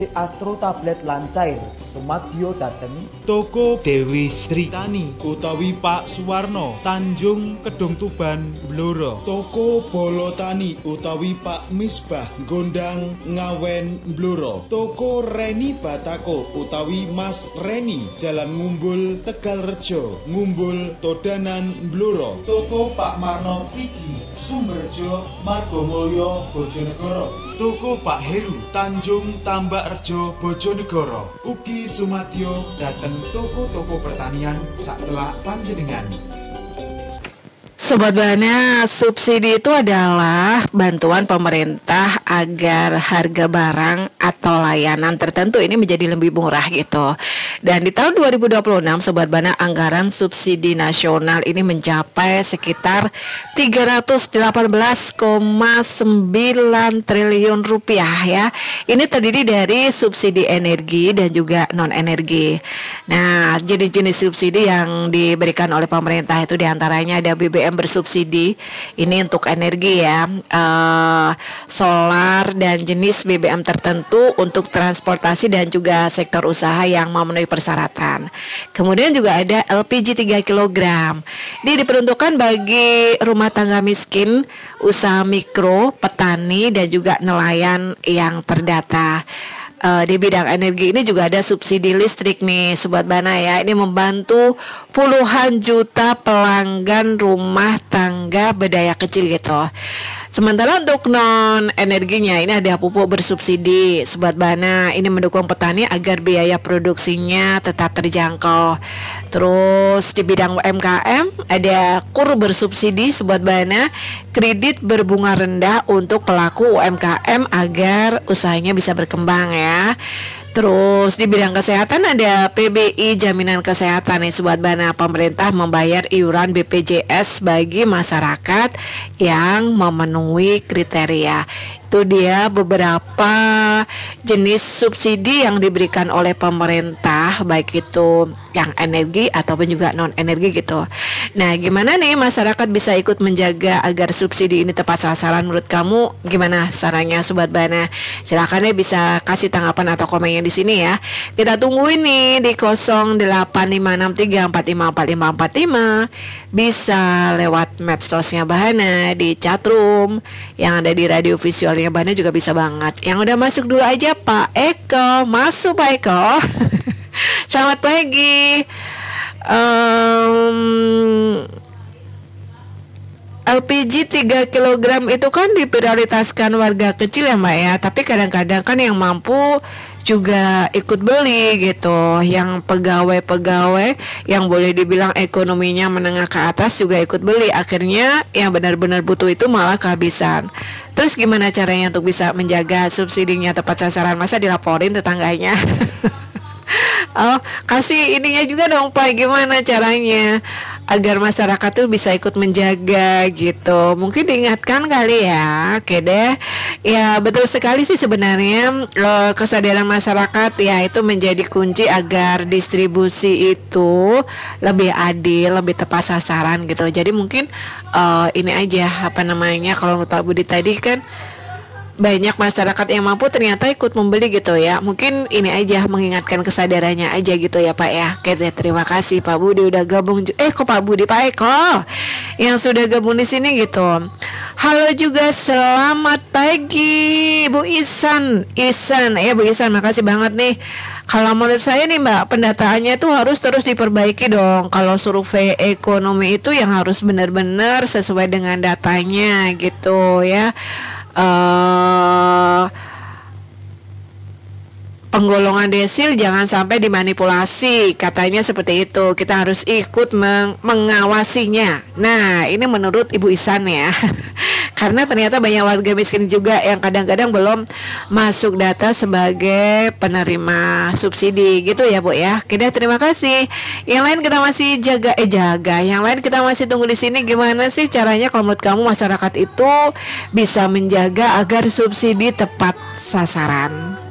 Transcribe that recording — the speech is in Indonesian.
Astro tablet lancair Sumadyo dateng Toko Dewi Sri Tani utawi Pak Suwarno Tanjung Kedung Tuban Blora. Toko Bolo Tani utawi Pak Misbah Gondang Ngawen Blora. Toko Reni Batako utawi Mas Reni Jalan Ngumbul Tegalrejo Ngumbul Todanan Blora. Toko Pak Marno Piji Sumberjo Margomulyo Bojonegoro. Toko Pak Heru Tanjung Tambak Rejo Bojonegoro. Ugi Sumadyo dateng toko-toko pertanian sacelak panjenengan. Sobat Bana, subsidi itu adalah bantuan pemerintah agar harga barang atau layanan tertentu ini menjadi lebih murah gitu. Dan di tahun 2026, Sobat Bana, anggaran subsidi nasional ini mencapai sekitar 318,9 triliun rupiah ya. Ini terdiri dari subsidi energi dan juga non-energi. Nah, jenis-jenis subsidi yang diberikan oleh pemerintah itu diantaranya ada BBM bersubsidi, ini untuk energi ya, solar dan jenis BBM tertentu untuk transportasi dan juga sektor usaha yang memenuhi persyaratan. Kemudian juga ada LPG 3 kg. Ini diperuntukkan bagi rumah tangga miskin, usaha mikro, petani dan juga nelayan yang terdata. Di bidang energi ini juga ada subsidi listrik nih Sobat Bana ya. Ini membantu puluhan juta pelanggan rumah tangga berdaya kecil gitu. Sementara untuk non energinya ini ada pupuk bersubsidi Sobat Bana. Ini mendukung petani agar biaya produksinya tetap terjangkau. Terus di bidang UMKM ada KUR bersubsidi Sobat Bana, kredit berbunga rendah untuk pelaku UMKM agar usahanya bisa berkembang ya. Terus di bidang kesehatan ada PBI jaminan kesehatan nih Sobat Bana. Pemerintah membayar iuran BPJS bagi masyarakat yang memenuhi kriteria. Itu dia beberapa jenis subsidi yang diberikan oleh pemerintah, baik itu yang energi ataupun juga non energi gitu. Nah, gimana nih masyarakat bisa ikut menjaga agar subsidi ini tepat sasaran? Menurut kamu gimana caranya Sobat Bana? Silakan ya bisa kasih tanggapan atau komennya di sini ya. Kita tungguin nih di 085634545545. Bisa lewat medsosnya Bahana di chatroom yang ada di radio visualnya Bahana juga bisa banget. Yang udah masuk dulu aja Pak Eko. Masuk Pak Eko. Selamat pagi. LPG 3 kg itu kan diprioritaskan warga kecil ya Mbak ya. Tapi kadang-kadang kan yang mampu juga ikut beli gitu. Yang pegawai-pegawai yang boleh dibilang ekonominya menengah ke atas juga ikut beli. Akhirnya yang benar-benar butuh itu malah kehabisan. Terus gimana caranya untuk bisa menjaga subsidinya tepat sasaran? Masa dilaporin tetangganya? Oh, kasih ininya juga dong Pak, gimana caranya agar masyarakat tuh bisa ikut menjaga gitu. Mungkin diingatkan kali ya. Oke deh. Ya betul sekali sih sebenarnya kesadaran masyarakat ya itu menjadi kunci agar distribusi itu lebih adil, lebih tepat sasaran gitu. Jadi mungkin ini aja apa namanya, kalau menurut Pak Budi tadi kan banyak masyarakat yang mampu ternyata ikut membeli gitu ya. Mungkin ini aja mengingatkan kesadarannya aja gitu ya Pak ya. Oke deh, terima kasih Pak Budi udah gabung. Kok Pak Budi, Pak Eko yang sudah gabung di sini gitu. Halo juga, selamat pagi Bu Isan ya Bu Isan, makasih banget nih. Kalau menurut saya nih Mbak, pendataannya itu harus terus diperbaiki dong. Kalau survei ekonomi itu yang harus benar-benar sesuai dengan datanya gitu ya. Penggolongan desil jangan sampai dimanipulasi, katanya seperti itu. Kita harus ikut mengawasinya. Nah, ini menurut Ibu Isan ya. Karena ternyata banyak warga miskin juga yang kadang-kadang belum masuk data sebagai penerima subsidi gitu ya Bu ya. Oke deh, terima kasih. Yang lain kita masih jaga. Yang lain kita masih tunggu di sini. Gimana sih caranya kalau menurut kamu masyarakat itu bisa menjaga agar subsidi tepat sasaran?